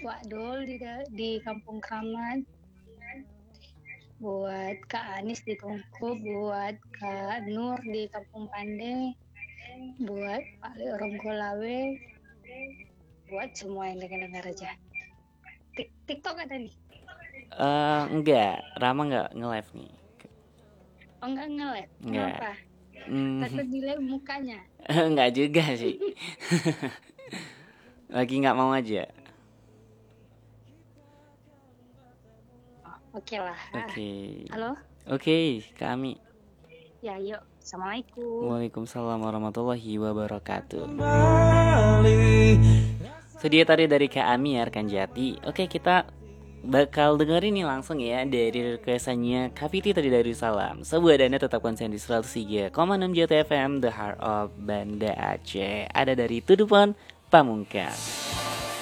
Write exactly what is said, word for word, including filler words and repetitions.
Wak Dol di, di Kampung Kramat, buat Kak Anis di Tungku, buat Kak Nur di Kampung Pandai, buat Pak Le Orang Golawe, buat semua yang dengar-dengar aja. Tik- TikTok ada nih? Eh enggak, Rama enggak nge-live nih. Oh enggak nge-live? Enggak. Kenapa? Hmm, Takut dilihat mukanya? enggak juga sih. Lagi nggak mau aja. Oh, oke lah. Oke. Halo? Oke, kami. Ya yuk, Assalamualaikum. Waalaikumsalam warahmatullahi wabarakatuh. So dia tadi dari Kak Ami Arkan Jati. Oke, kita bakal dengerin nih langsung ya dari requestannya Kaviti tadi dari Salam. Sebuah dana tetap konsen di seratus tiga koma enam J T F M The Heart of Banda Aceh. Ada dari Tudupon Pamungkas.